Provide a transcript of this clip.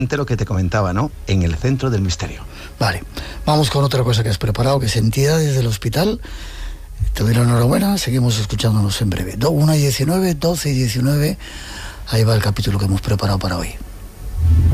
lo que te comentaba, ¿no? En el centro del misterio. Vale, vamos con otra cosa que has preparado, que es Entidades del Hospital. Te doy la enhorabuena, seguimos escuchándonos en breve. 1:19, 12:19, ahí va el capítulo que hemos preparado para hoy.